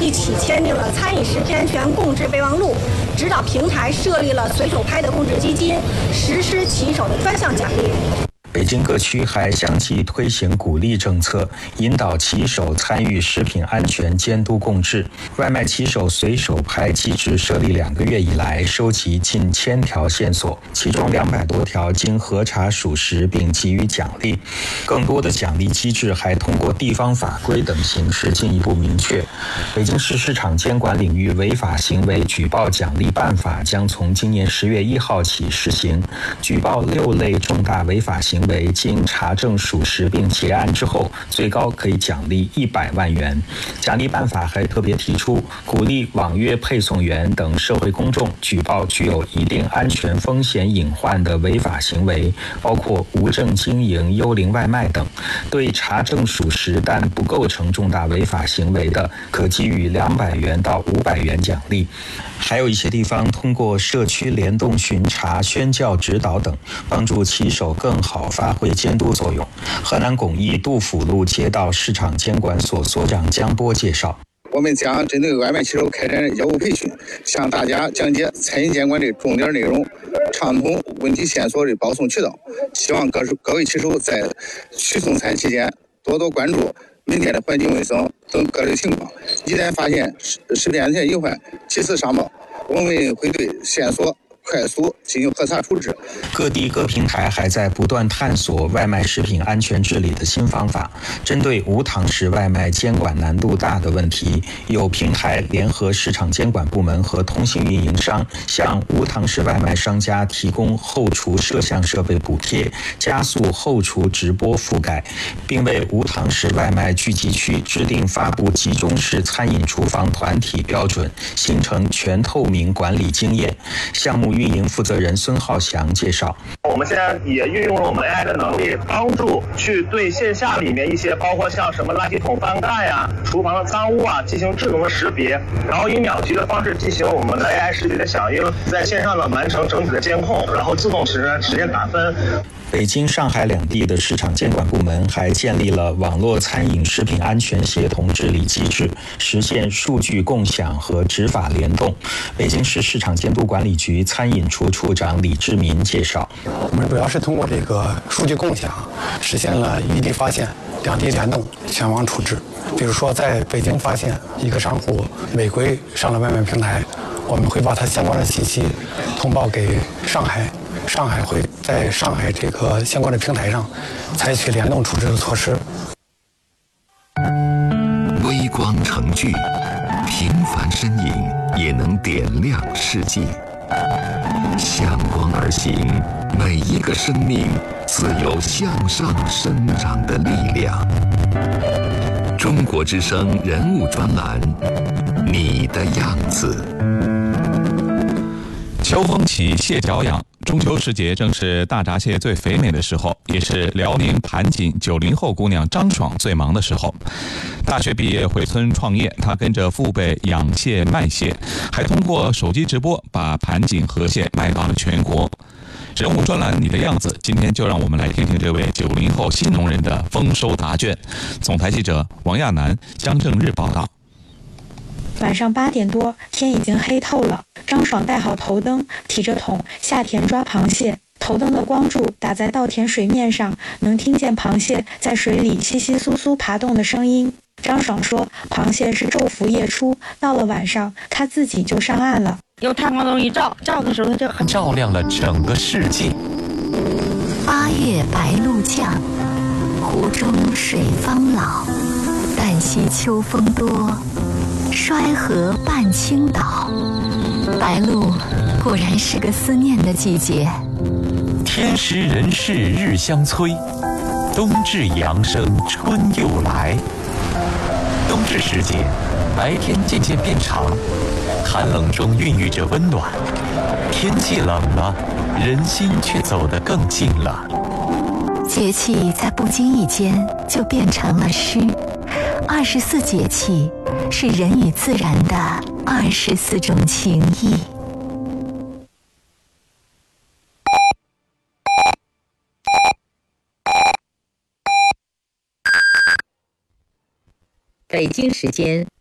一起签订了餐饮食品安全共治备忘录，指导平台设立了随手拍的共治基金，实施骑手的专项奖励。 北京各区还相继推行鼓励政策，引导骑手参与食品安全监督共治。外卖骑手随手拍机制设立2个月以来，收集近1000条线索，其中200多条经核查属实并给予奖励。更多的奖励机制还通过地方法规等形式进一步明确。北京市市场监管领域违法行为举报奖励办法将从今年10月1号起施行，举报6类重大违法行为经查证属实并结案之后，最高可以奖励100万元。奖励办法还特别提出，鼓励网约配送员等社会公众举报具有一定安全风险隐患的违法行为，包括无证经营、幽灵外卖等。对查证属实但不构成重大违法行为的，可给予200元到500元奖励。还有一些地方通过社区联动巡查、宣教指导等，帮助骑手更好发挥监督作用。河南巩义杜甫路街道市场监管所所长江波介绍， 我们将针对外卖骑手开展业务培训，向大家讲解餐饮监管的重点内容，畅通问题线索的保送渠道。希望各位骑手在取送餐期间多多关注门店的环境卫生等各类情况，一旦发现食品安全隐患，及时上报，我们会对线索快速进行核查处置。 各地各平台还在不断探索外卖食品安全治理的新方法。针对无糖食外卖监管难度大的问题，有平台联合市场监管部门和通信运营商，向无糖食外卖商家提供后厨摄像设备补贴，加速后厨直播覆盖，并为无糖食外卖聚集区制定发布集中式餐饮厨房团体标准，形成全透明管理经验。项目运营负责人孙浩翔介绍， 我们现在也运用了我们 AI 的能力，帮助去对线下里面一些包括像什么垃圾桶翻盖啊、厨房的脏污啊进行智能的识别，然后以秒级的方式进行我们的 AI 识别的响应，在线上呢完成整体的监控，然后自动实现打分。 北京、上海两地的市场监管部门还建立了网络餐饮食品安全协同治理机制，实现数据共享和执法联动。北京市市场监督管理局餐饮处处长李志民介绍， 我们主要是通过这个数据共享，实现了一地发现、两地联动、全网处置。比如说，在北京发现一个商户违规上了外卖平台，我们会把它相关的信息通报给上海。上海会在上海这个相关的平台上采取联动处置的措施。 微光成炬，平凡身影也能点亮世界。向光而行，每一个生命自有向上生长的力量。中国之声人物专栏，你的样子。 秋风起，蟹脚痒。中秋时节正是大闸蟹最肥美的时候，也是辽宁盘锦90后姑娘张爽最忙的时候。大学毕业回村创业，她跟着父辈养蟹卖蟹，还通过手机直播把盘锦河蟹卖到了全国。人物专栏你的样子，今天就让我们来听听这位90后新农人的丰收答卷。总台记者王亚楠、江正日报道。 晚上8点多，天已经黑透了。张爽带好头灯，提着桶下田抓螃蟹。头灯的光柱打在稻田水面上，能听见螃蟹在水里窸窸窣窣爬动的声音。张爽说，螃蟹是昼伏夜出，到了晚上，他自己就上岸了。 有探光灯一照的时候，它就很照亮了整个世界。 8月白露降，湖中水方老，旦夕秋风多。衰河半倾倒，白露果然是个思念的季节。 天时人事日相催，冬至阳生春又来。冬至时节，白天渐渐变长，寒冷中孕育着温暖。天气冷了，人心却走得更近了。 节气在不经意间就变成了诗。24节气是人与自然的24种情谊。 北京时间